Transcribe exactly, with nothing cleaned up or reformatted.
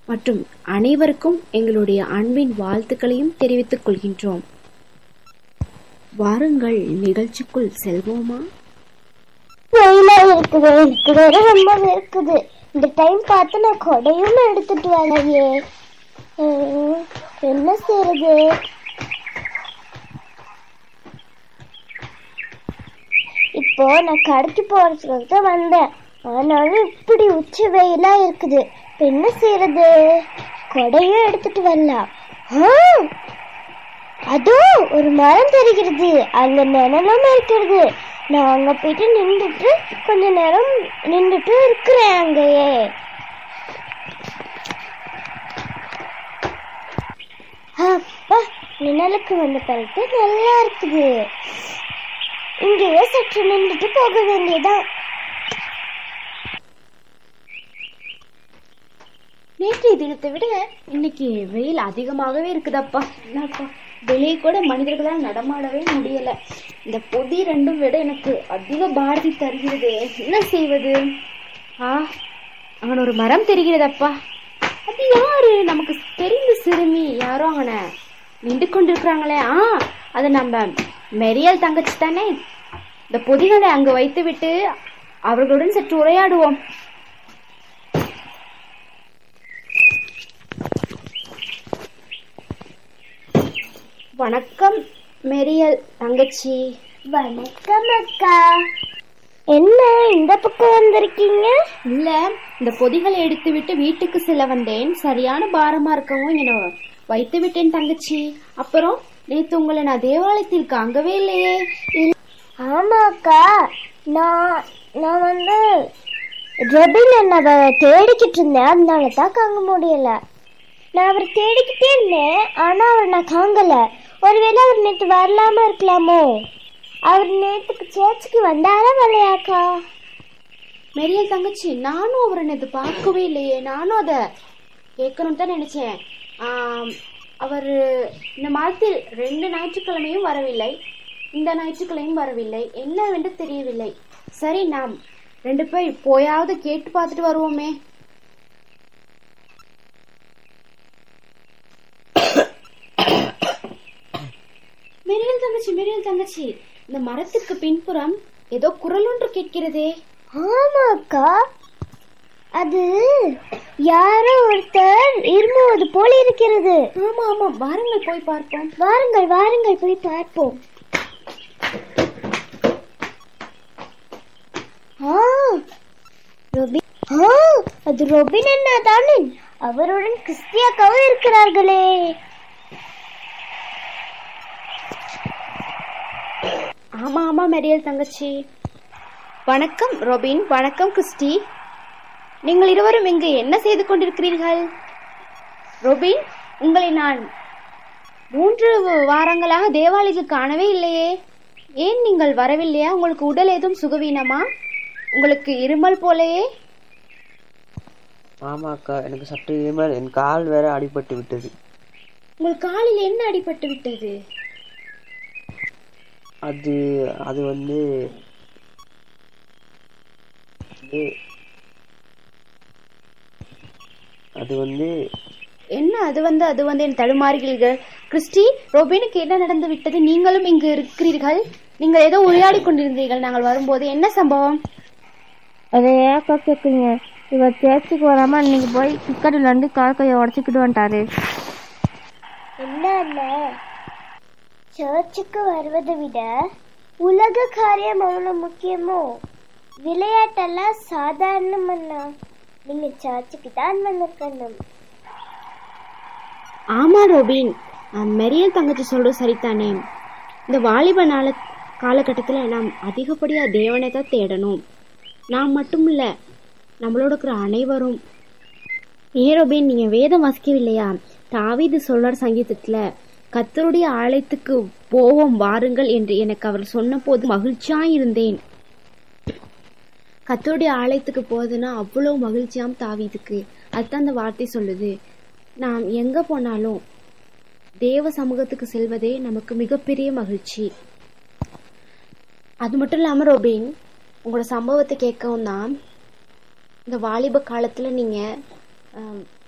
மற்றும் அனைவருக்கும் எங்களுடைய அன்பின் வாழ்த்துக்களையும் தெரிவித்துக் கொள்கின்றோம். வாருங்கள், நிகழ்ச்சிக்குள் செல்வோமா? வெயிலா இருக்குது, இருக்குது ரொம்ப இருக்குது. இந்த டைம் பார்த்து நான் கொடையும் எடுத்துட்டு வரலையே, என்ன செய்யறது? இப்போ நான் கடைக்கு போறதுக்கு தான் வந்தேன், ஆனாலும் இப்படி உச்சி வெயிலா இருக்குது. இப்போ என்ன செய்யறது? கொடையும் எடுத்துட்டு வரலாம். அதோ ஒரு மரம் தெரிகிறது, அங்க நிழலும் இருக்கிறது. நான் அங்க போயிட்டு நின்றுட்டு கொஞ்ச நேரம் நின்றுட்டு இருக்கிறேன் அங்கேயே. நிழலுக்கு வந்து பறித்து நல்லா இருக்குது. இங்கேயே சற்று நின்றுட்டு போக வேண்டியதான். நேற்றைய தினத்தை விட இன்னைக்கு வெயில் அதிகமாகவே இருக்குதப்பா. என்னப்பா, வெளியே கூட மனிதர்களால் நடமாடவே முடியல. இந்த பொதி ரெண்டும் விட எனக்கு அதிக பாரதி தருகிறது. என்ன செய்வது? ஆ, அவன் ஒரு மரம் தெரிகிறதப்பா. அது யாரு? நமக்கு தெரிந்த சிறுமி யாரோ அவனை நின்று கொண்டிருக்கிறாங்களே. ஆ, அது நம்ம மெரியல் தங்கச்சி தானே. இந்த பொதிகளை அங்கு வைத்து விட்டு அவர்களுடன் சற்று உரையாடுவோம். வணக்கம் மெரியல் தங்கச்சி. வணக்கம் அக்கா. என்ன இந்த பக்கம் வந்திருக்கீங்க? இல்ல, இந்த பொதிகளை எடுத்து விட்டு வீட்டுக்கு செல்ல வந்தேன். சரியான பாரமா இருக்கவும் இங்க வைத்து விட்டேன் தங்கச்சி. அப்புறம் நேத்து உங்களை நான் தேவாலயத்தில் காங்கவே இல்லையே. ஆமா அக்கா, நான் நான் வந்து ரெபின் என்னை தேடிக்கிட்டு இருந்தேன், அதனால தான் காங்க முடியல. நான் அவர் தேடிக்கிட்டே இருந்தேன், ஆனா அவர் நான் காங்கல. ஒருவேளை அவர் நேற்று வரலாம இருக்கலாமோ? அவர் நேற்றுக்கு சேர்ச்சுக்கு வந்தாரா வரலையாக்கா? மெரியல் தங்கச்சி, நானும் அவரை நேற்று பார்க்கவே இல்லையே. நானும் அதை கேட்கணும்னு தான் நினைச்சேன். அவர் இந்த மாதத்தில் ரெண்டு ஞாயிற்றுக்கிழமையும் வரவில்லை, இந்த ஞாயிற்றுக்கிழமையும் வரவில்லை. என்னவென்று தெரியவில்லை. சரி, நாம் ரெண்டு பேர் போயாவது கேட்டு பார்த்துட்டு வருவோமே. மெரியல் தங்கச்சி, மெரியல் தங்கச்சி, இந்த மரத்துக்கு பின்புறம் ஏதோ குரல் ஒன்று கேட்கிறதே. ஆமா அக்கா, அது யாரோ ஒருத்தர் இருமுவது போல இருக்கிறது. ஆமா ஆமா, வாருங்கள் போய் பார்ப்போம். வாருங்கள் வாருங்கள் போய் பார்ப்போம். அது ரொபின் அண்ணா தானே? அவருடன் கிறிஸ்டியாக்காவும் இருக்கிறார்களே. ஆமா ஆமா மெரியல் தங்கச்சி. வணக்கம் ரொபின், வணக்கம் கிறிஸ்டி. நீங்கள் இருவரும் இங்கு என்ன செய்து கொண்டிருக்கிறீர்கள்? ரொபின், உங்களை நான் மூன்று வாரங்களாக தேவாலயத்தில் காணவே இல்லையே. ஏன் நீங்கள் வரவில்லையா? உங்களுக்கு உடல் ஏதும் சுகவீனமா? உங்களுக்கு இருமல் போலையே. ஆமா அக்கா, எனக்கு சற்று இருமல். என் கால் வேற அடிபட்டு விட்டது. உங்கள் காலில் என்ன அடிபட்டு விட்டது? அது அது வந்து அது வந்து என்ன அது வந்து அது வந்து என் தடுமாறுகிறீர்கள். கிறிஸ்டி, ரொபினுக்கு என்ன நடந்து விட்டது? நீங்களும் இங்கு இருக்கிறீர்கள். நீங்கள் ஏதோ உரையாடி கொண்டிருந்தீர்கள் நாங்கள் வரும்போது. என்ன சம்பவம்? அதை ஏக்கா கேட்குறீங்க? இவர் சேர்ச்சுக்கு வராம இன்னைக்கு போய் கிரிக்கெட் விளாண்டு கால் கையை உடச்சிக்கிட்டு வந்துட்டாரு. என்ன சர்ச்சுக்கு வருவதை விட உலக காரியம் அவ்வளவு முக்கியமோ? விளையாட்டெல்லாம் சாதாரணமண்ணா. நீங்க சர்ச்சுக்கு தான் வந்திருக்கணும். ஆமா ரோபின், மெரியல் தங்கச்சி சொல்றது சரிதானே. இந்த வாலிப நாள காலகட்டத்தில் நாம் அதிகப்படியா தேவனை தான் தேடணும். நாம் மட்டும் இல்ல, நம்மளோட இருக்கிற அனைவரும். ஏன் ரோபின், நீங்க வேதம் வாசிக்கவில்லையா? தாவீது சொல்றார் சங்கீதத்துல, கர்த்தருடைய ஆலயத்துக்கு போவோம் வாருங்கள் என்று எனக்கு அவர் சொன்ன போது மகிழ்ச்சியாயிருந்தேன். கர்த்தருடைய ஆலயத்துக்கு போகுதுன்னா அவ்வளவு மகிழ்ச்சியாம் தாவீதுக்கு. அதுதான் அந்த வார்த்தை சொல்லுது. நாம் எங்க போனாலும் தேவ சமூகத்துக்கு செல்வதே நமக்கு மிகப்பெரிய மகிழ்ச்சி. அது மட்டும் இல்லாம ரோபின், உங்களோட சம்பவத்தை கேட்கவும் தான், இந்த வாலிப காலத்துல நீங்க